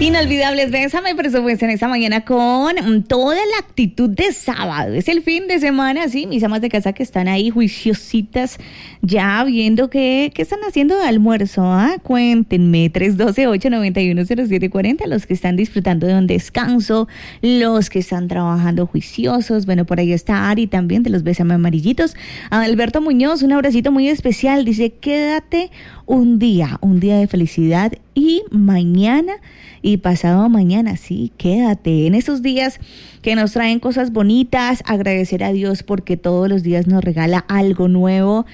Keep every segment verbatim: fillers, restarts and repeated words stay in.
Inolvidables, bésame, por supuesto, en esta mañana con toda la actitud de sábado. Es el fin de semana, sí, mis amas de casa que están ahí juiciositas, ya viendo qué, qué están haciendo de almuerzo, ¿ah? Cuéntenme, tres uno dos, ocho nueve uno, cero siete cuatro cero, los que están disfrutando de un descanso, los que están trabajando juiciosos. Bueno, por ahí está Ari también, de los Bésame Amarillitos. Alberto Muñoz, un abracito muy especial, dice, quédate un día, un día de felicidad y mañana y pasado mañana, sí, quédate en esos días que nos traen cosas bonitas, agradecer a Dios porque todos los días nos regala algo nuevo,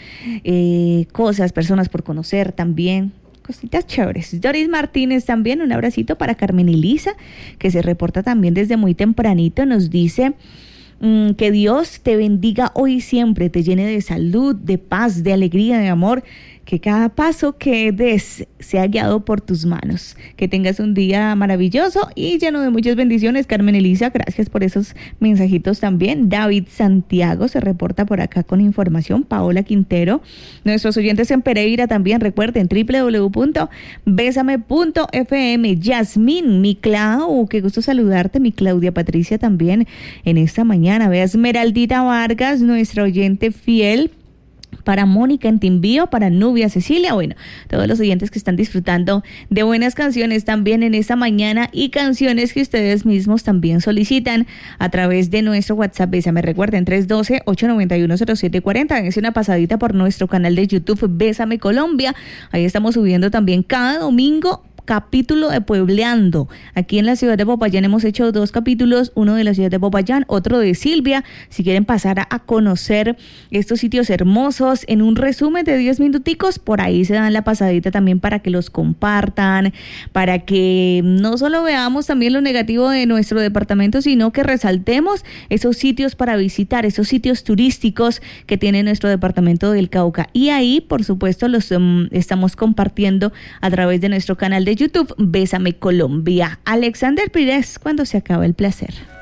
eh, cosas, personas por conocer también, cositas chéveres. Doris Martínez también, un abracito para Carmen Elisa, que se reporta también desde muy tempranito, nos dice... Mm, que Dios te bendiga hoy y siempre, te llene de salud, de paz, de alegría, de amor, que cada paso que des sea guiado por tus manos, que tengas un día maravilloso y lleno de muchas bendiciones. Carmen Elisa, gracias por esos mensajitos también. David Santiago se reporta por acá con información. Paola Quintero, nuestros oyentes en Pereira también, recuerden, doble u doble u doble u punto bésame punto efe eme. Yasmín, mi Clau, qué gusto saludarte, mi Claudia Patricia también en esta mañana. Ve, Esmeraldita Vargas, nuestra oyente fiel. Para Mónica en Timbío, para Nubia Cecilia, bueno, todos los oyentes que están disfrutando de buenas canciones también en esta mañana y canciones que ustedes mismos también solicitan a través de nuestro WhatsApp. Bésame, recuerden, tres uno dos, ocho nueve uno, cero siete cuatro cero, háganse una pasadita por nuestro canal de YouTube Bésame Colombia, ahí estamos subiendo también cada domingo capítulo de Puebleando. Aquí en la ciudad de Popayán hemos hecho dos capítulos, uno de la ciudad de Popayán, otro de Silvia. Si quieren pasar a, a conocer estos sitios hermosos en un resumen de diez minuticos, por ahí se dan la pasadita también para que los compartan, para que no solo veamos también lo negativo de nuestro departamento, sino que resaltemos esos sitios para visitar, esos sitios turísticos que tiene nuestro departamento del Cauca. Y ahí, por supuesto, los um, estamos compartiendo a través de nuestro canal de YouTube, Bésame Colombia. Alexander Pires, cuando se acaba el placer.